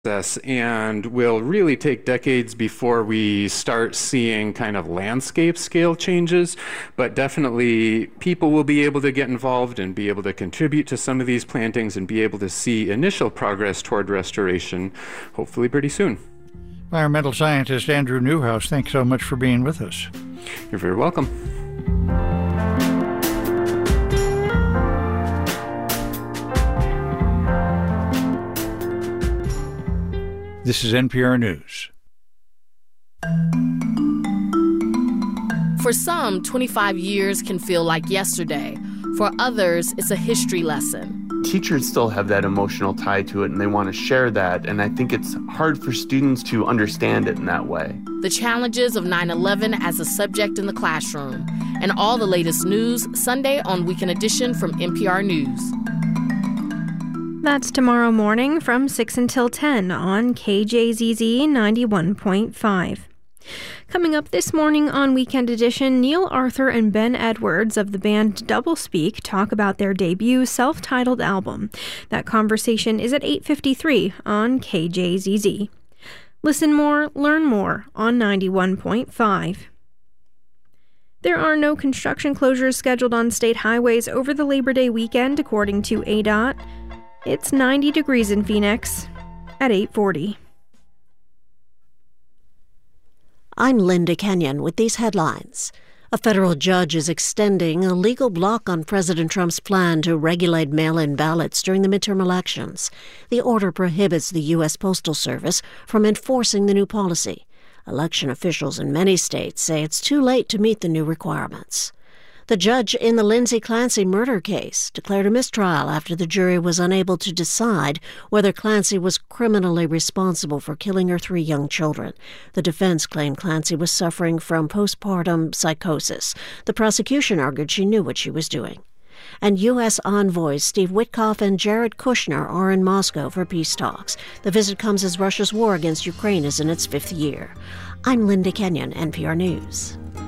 and will really take decades before we start seeing kind of landscape scale changes, but definitely people will be able to get involved and be able to contribute to some of these plantings and be able to see initial progress toward restoration, hopefully pretty soon. Environmental scientist Andrew Newhouse, thanks so much for being with us. You're very welcome. This is NPR News. For some, 25 years can feel like yesterday. For others, it's a history lesson. Teachers still have that emotional tie to it, and they want to share that, and I think it's hard for students to understand it in that way. The challenges of 9/11 as a subject in the classroom, and all the latest news Sunday on Weekend Edition from NPR News. That's tomorrow morning from 6 until 10 on KJZZ 91.5. Coming up this morning on Weekend Edition, Neil Arthur and Ben Edwards of the band Doublespeak talk about their debut self-titled album. That conversation is at 8:53 on KJZZ. Listen more, learn more on 91.5. There are no construction closures scheduled on state highways over the Labor Day weekend, according to ADOT. It's 90 degrees in Phoenix at 8:40. I'm Linda Kenyon with these headlines. A federal judge is extending a legal block on President Trump's plan to regulate mail-in ballots during the midterm elections. The order prohibits the U.S. Postal Service from enforcing the new policy. Election officials in many states say it's too late to meet the new requirements. The judge in the Lindsay Clancy murder case declared a mistrial after the jury was unable to decide whether Clancy was criminally responsible for killing her 3 young children. The defense claimed Clancy was suffering from postpartum psychosis. The prosecution argued she knew what she was doing. And U.S. envoys Steve Witkoff and Jared Kushner are in Moscow for peace talks. The visit comes as Russia's war against Ukraine is in its 5th year. I'm Linda Kenyon, NPR News.